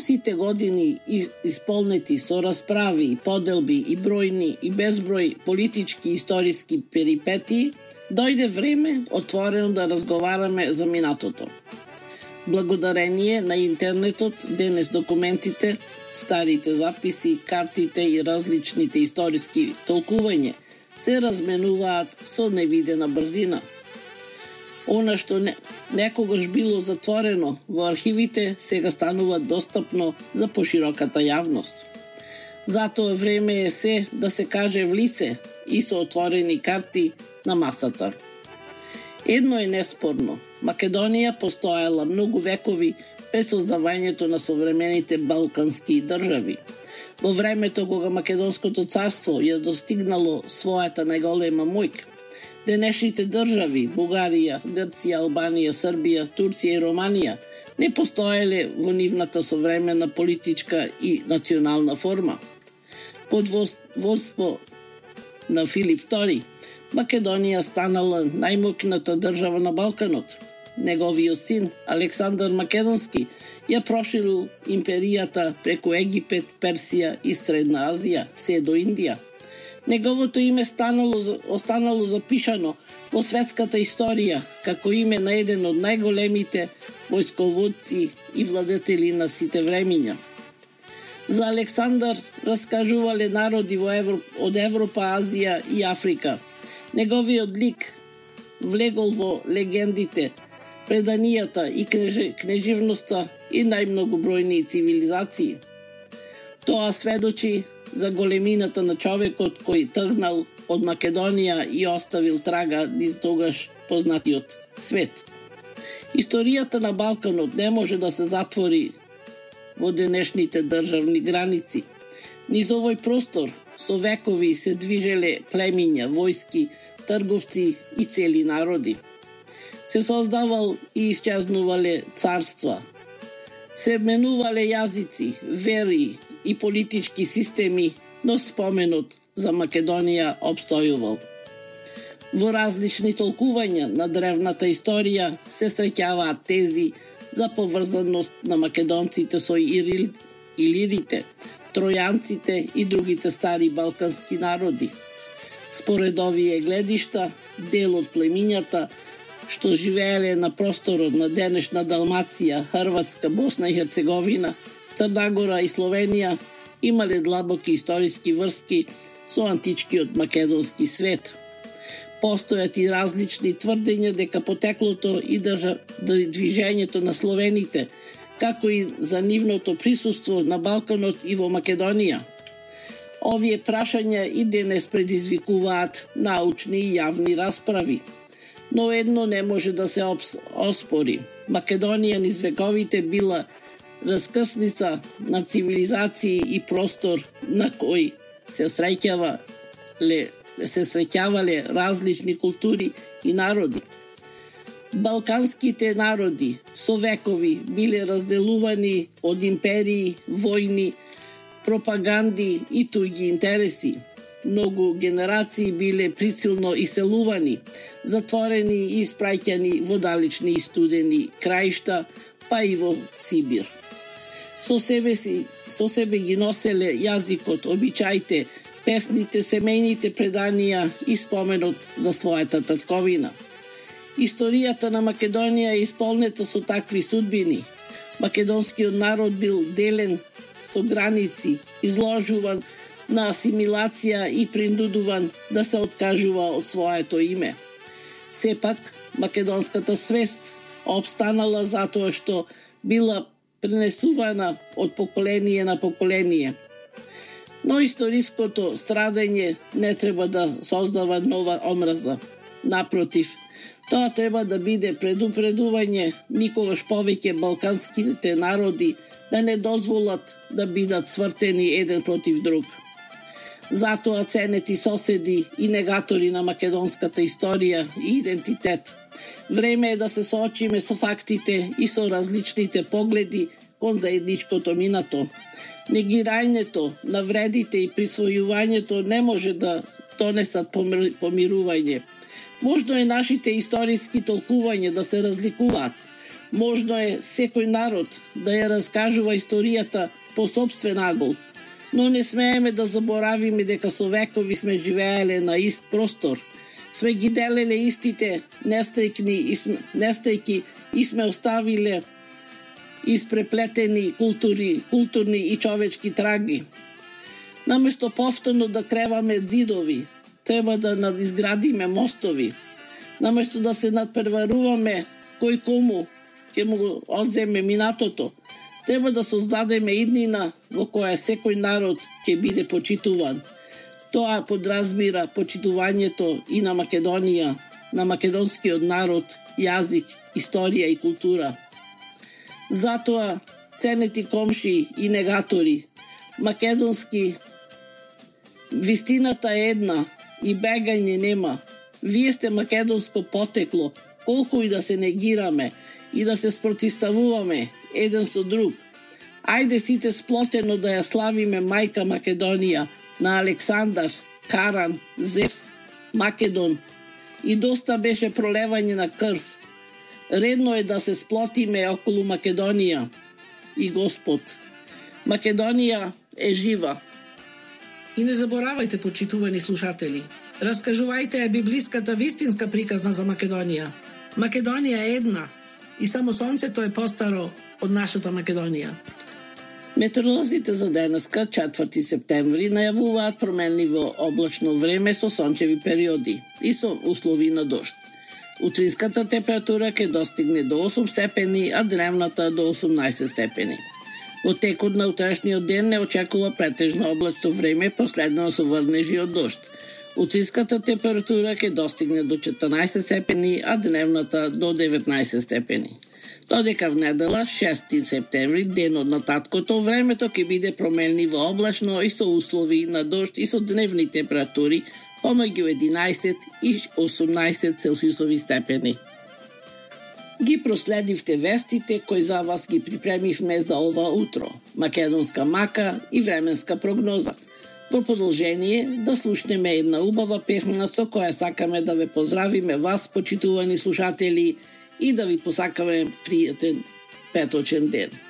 сите години исполнети со расправи, поделби и бројни и безброј политички и историски перипетии, дојде време отворено да разговараме за минатото. Благодарение на интернетот, денес документите, старите записи, картите и различните историски толкување се разменуваат со невидена брзина. Она што некогаш било затворено во архивите, сега станува достапно за пошироката јавност. Затоа време е се да се каже в лице и со отворени карти на масата. Едно е неспорно. Македонија постоела многу векови пред создавањето на современите балкански држави. Во времето кога Македонското царство ја достигнало својата најголема моќ, денешните држави, Бугарија, Грција, Албанија, Србија, Турција и Романија, не постоеле во нивната современа политичка и национална форма. Под водство на Филип II, Македонија станала најмоќната држава на Балканот. Неговиот син, Александар Македонски, ја проширил империјата преку Египет, Персија и Средна Азија, се до Индија. Неговото име останало запишано во светската историја како име на еден од најголемите војсководци и владетели на сите времиња. За Александар раскажувале народи од Европа, Азија и Африка. Неговиот лик влегол во легендите, преданијата и кнеживноста и најмногобројни цивилизации. Тоа сведочи за големината на човекот кој тргнал од Македонија и оставил трага низ тогаш познатиот свет. Историјата на Балканот не може да се затвори во денешните државни граници. Низ овој простор со векови се движеле племиња, војски, трговци и цели народи. Се создавал и исчезнувале царства. Се менувале јазици, вери и политички системи, но споменот за Македонија обстојувал. Во различни толкувања на древната историја се среќаваат тези за поврзаност на македонците со илирите, тројанците и другите стари балкански народи. Според овие гледишта, дел од племињата што живееле на просторот на денешна Далмација, Хрватска, Босна и Херцеговина, Црна Гора и Словенија имале длабоки историски врски со античкиот македонски свет. Постојат и различни тврдења дека потеклото и движењето на словените, како и за нивното присуство на Балканот и во Македонија. Овие прашања и денес предизвикуваат научни и јавни расправи. Но едно не може да се оспори. Македонија низ вековите била раскрсница на цивилизации и простор на кој се среќавале различни култури и народи. Балканските народи со векови биле разделувани од империи, војни, пропаганди и туѓи интереси. Многу генерации биле присилно иселувани, затворени и испраќани во далечни и студени краишта, па и во Сибир. Со себе ги носеле јазикот, обичаите, песните, семејните преданија и споменот за својата татковина. Историјата на Македонија е исполнета со такви судбини. Македонскиот народ бил делен со граници, изложуван на асимилација и принудуван да се откажува од своето име. Сепак, македонската свест обстанала затоа што била пренесувана од поколение на поколение. Но историското страдање не треба да создава нова омраза. Напротив, тоа треба да биде предупредување никогаш повеќе балканските народи да не дозволат да бидат свртени еден против друг. Затоа ценети соседи и негатори на македонската историја и идентитет. Време е да се соочиме со фактите и со различните погледи кон заедничкото минато. Негирањето на вредите и присвојувањето не може да донесат помирување. Можно е нашите историски толкувања да се разликуваат. Можно е секој народ да ја раскажува историјата по собствен агол, но не смееме да заборавиме дека со векови сме живееле на ист простор, сме ги делеле истите нестајки и сме оставиле испреплетени културни и човечки траги. Наместо повторно да креваме зидови, треба да надизградиме мостови. Наместо да се надпреваруваме кој кому ќе му го одземе минатото, треба да создадеме иднина во која секој народ ќе биде почитуван. Тоа подразбира почитувањето и на Македонија, на македонскиот народ, јазик, историја и култура. Затоа, ценети комши и негатори, македонски вистината е една и бегање нема. Вие сте македонско потекло, колку и да се негираме и да се спротивставуваме еден со друг. Ајде сите сплотено да ја славиме мајка Македонија, на Александар, Каран, Зевс, Македон. И доста беше пролевање на крв. Редно е да се сплотиме околу Македонија и Господ. Македонија е жива. И не заборавајте, почитувани слушатели, раскажувајте ја библиската вистинска приказна за Македонија. Македонија е една и само сонцето е постаро од нашата Македонија. Метеоролозите за денеска, 4 септември, најавуваат променливо облачно време со сончеви периоди и со услови на дожд. Утринската температура ќе достигне до 8 степени, а дневната до 18 степени. Во текот на утрешниот ден не очекува претежно облачно време, последно со врнежи од дожд. Утринската температура ќе достигне до 14 степени, а дневната до 19 степени. Додека в недела, 6 септември, денот на таткото, времето ќе биде променливо облачно и со услови на дожд и со дневни температури помеѓу 11 и 18 целсиусови степени. Ги проследивте вестите кои за вас ги припремивме за ова утро, македонска мака и временска прогноза. Во продолжение да слушнеме една убава песна со која сакаме да ве поздравиме вас, почитувани слушатели, и да ви посакаме пријатен петочен ден.